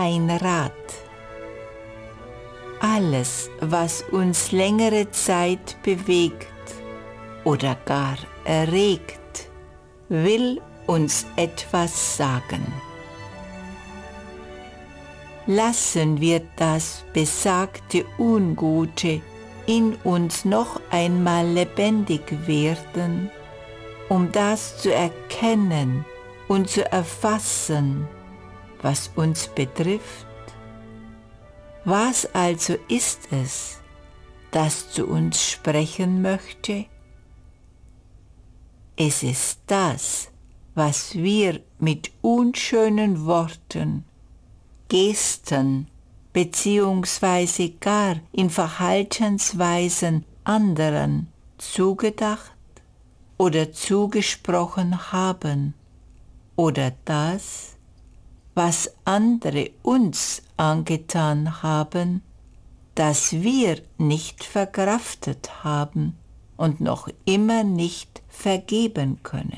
ein Rat. Alles, was uns längere Zeit bewegt oder gar erregt, will uns etwas sagen. Lassen wir das besagte Ungute in uns noch einmal lebendig werden, um das zu erkennen und zu erfassen, was uns betrifft? Was also ist es, das zu uns sprechen möchte? Es ist das, was wir mit unschönen Worten, Gesten beziehungsweise gar in Verhaltensweisen anderen zugedacht oder zugesprochen haben, oder das, was andere uns angetan haben, das wir nicht verkraftet haben und noch immer nicht vergeben können.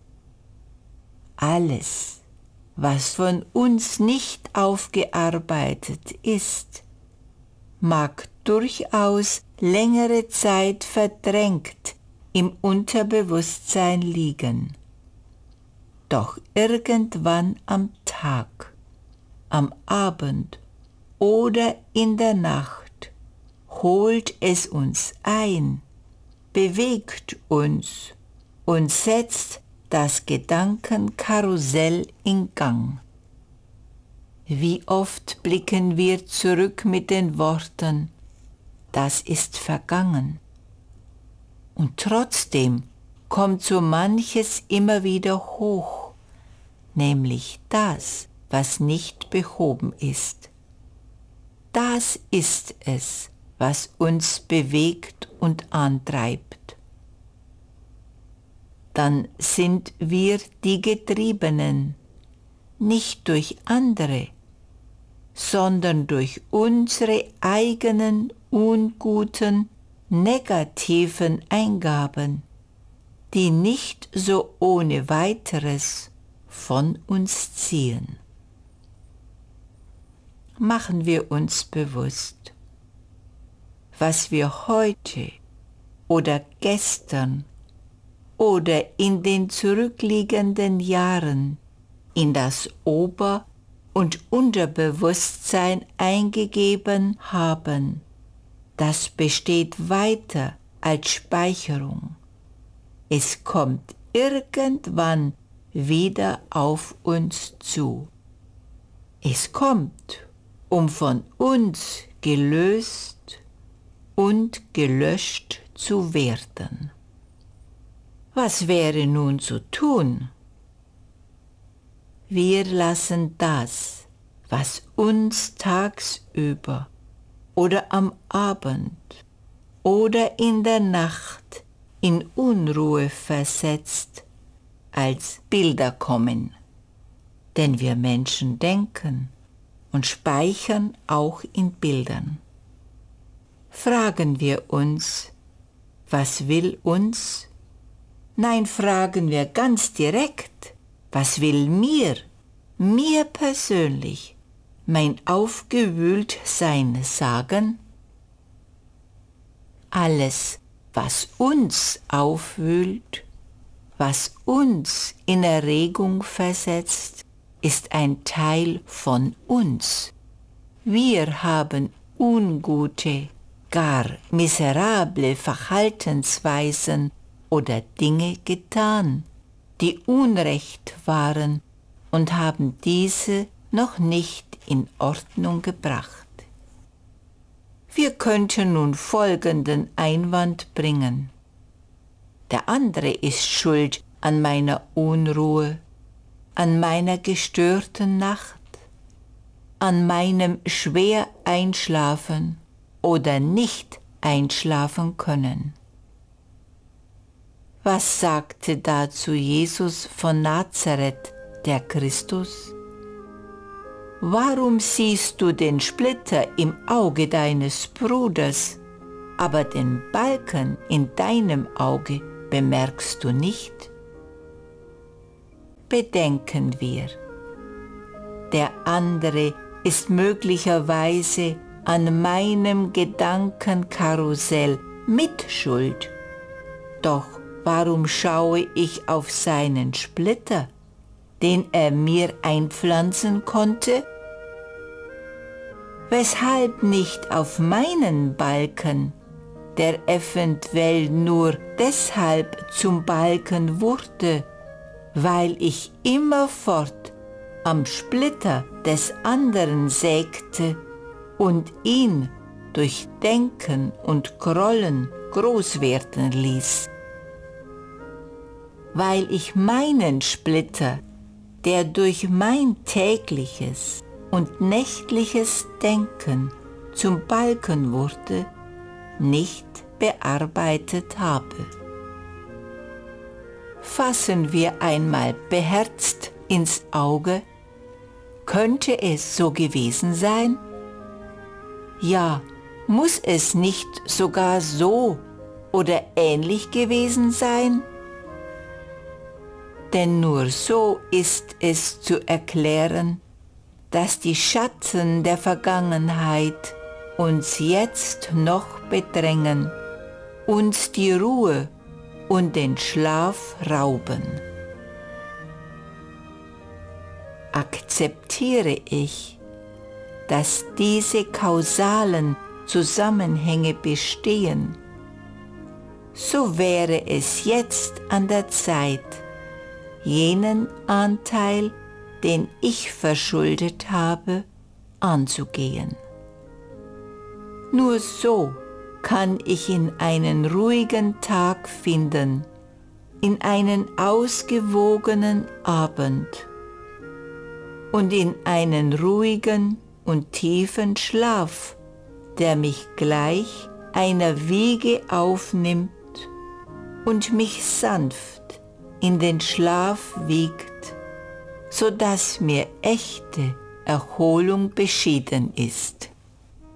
Alles, was von uns nicht aufgearbeitet ist, mag durchaus längere Zeit verdrängt im Unterbewusstsein liegen. Doch irgendwann am Tag, am Abend oder in der Nacht holt es uns ein, bewegt uns und setzt das Gedankenkarussell in Gang. Wie oft blicken wir zurück mit den Worten, das ist vergangen. Und trotzdem kommt so manches immer wieder hoch, nämlich das, was nicht behoben ist. Das ist es, was uns bewegt und antreibt. Dann sind wir die Getriebenen, nicht durch andere, sondern durch unsere eigenen unguten, negativen Eingaben, die nicht so ohne weiteres von uns ziehen. Machen wir uns bewusst, was wir heute oder gestern oder in den zurückliegenden Jahren in das Ober- und Unterbewusstsein eingegeben haben, das besteht weiter als Speicherung. Es kommt irgendwann wieder auf uns zu. Es kommt, um von uns gelöst und gelöscht zu werden. Was wäre nun zu tun? Wir lassen das, was uns tagsüber oder am Abend oder in der Nacht in Unruhe versetzt, als Bilder kommen. Denn wir Menschen denken und speichern auch in Bildern. Fragen wir uns, was will uns? Nein, fragen wir ganz direkt, was will mir persönlich, mein Aufgewühltsein sagen? Alles, was uns aufwühlt, was uns in Erregung versetzt, ist ein Teil von uns. Wir haben ungute, gar miserable Verhaltensweisen oder Dinge getan, die Unrecht waren und haben diese noch nicht in Ordnung gebracht. Wir könnten nun folgenden Einwand bringen. Der andere ist schuld an meiner Unruhe, an meiner gestörten Nacht, an meinem schwer einschlafen oder nicht einschlafen können. Was sagte dazu Jesus von Nazareth, der Christus? Warum siehst du den Splitter im Auge deines Bruders, aber den Balken in deinem Auge bemerkst du nicht? Bedenken wir, der andere ist möglicherweise an meinem Gedankenkarussell Mitschuld. Doch warum schaue ich auf seinen Splitter, den er mir einpflanzen konnte? Weshalb nicht auf meinen Balken, der eventuell nur deshalb zum Balken wurde, weil ich immerfort am Splitter des anderen sägte und ihn durch Denken und Grollen groß werden ließ. Weil ich meinen Splitter, der durch mein tägliches und nächtliches Denken zum Balken wurde, nicht bearbeitet habe. Fassen wir einmal beherzt ins Auge, könnte es so gewesen sein? Ja, muss es nicht sogar so oder ähnlich gewesen sein? Denn nur so ist es zu erklären, dass die Schatten der Vergangenheit uns jetzt noch bedrängen, uns die Ruhe und den Schlaf rauben. Akzeptiere ich, dass diese kausalen Zusammenhänge bestehen, so wäre es jetzt an der Zeit, jenen Anteil, den ich verschuldet habe, anzugehen. Nur so kann ich in einen ruhigen Tag finden, in einen ausgewogenen Abend und in einen ruhigen und tiefen Schlaf, der mich gleich einer Wiege aufnimmt und mich sanft in den Schlaf wiegt, so dass mir echte Erholung beschieden ist.